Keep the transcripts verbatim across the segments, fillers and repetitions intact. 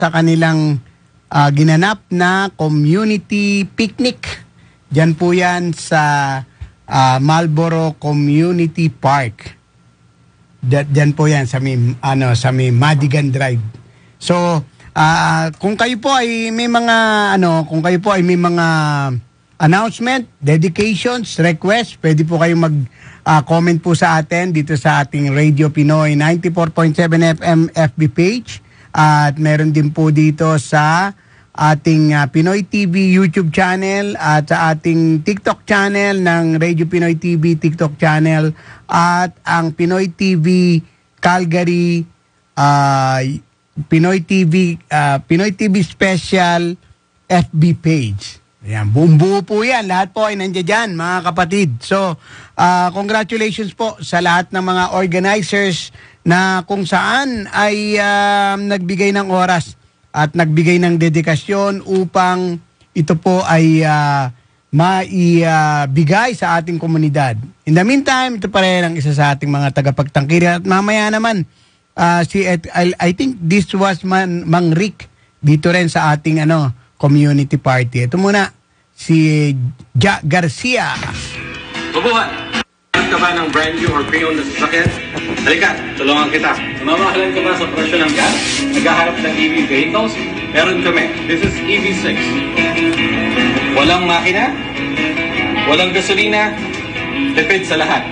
sa kanilang uh, ginanap na community picnic. Diyan po yan sa uh, Marlboro Community Park. Diyan po yan sa may, ano, sa may Madigan Drive. So, uh, kung kayo po ay may mga, ano, kung kayo po ay may mga announcement, dedications, request, pwede po kayong mag-comment uh, po sa atin dito sa ating Radio Pinoy ninety-four point seven F M F B page. Uh, at meron din po dito sa ating uh, Pinoy T V YouTube channel at sa ating TikTok channel ng Radio Pinoy T V TikTok channel at ang Pinoy T V Calgary uh, Pinoy T V uh, Pinoy T V Special F B page. Ayan, buong-buo po yan. Lahat po ay nandiyan dyan, mga kapatid. So, uh, congratulations po sa lahat ng mga organizers na kung saan ay uh, nagbigay ng oras at nagbigay ng dedikasyon upang ito po ay uh, maibigay sa ating komunidad. In the meantime, ito pa rin ang isa sa ating mga tagapagtangkirin. At mamaya naman, uh, si I, I think this was man, Mang Rick dito rin sa ating ano community party. Ito muna, si Ja Garcia. Mabuhay! At ka ba ng brand new or pre-owned na sasakyan? Halika, tulungan kita. Namamahalan ka ba sa presyo ng gas? Naghaharap ng E V vehicles? Meron kami. This is E V six. Walang makina, walang gasolina, tipid sa lahat.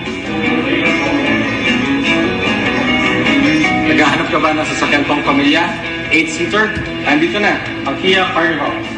Naghahanap ka ba ng sasakyan pang pamilya? eight-seater? Andito na, ang Kia Carnival.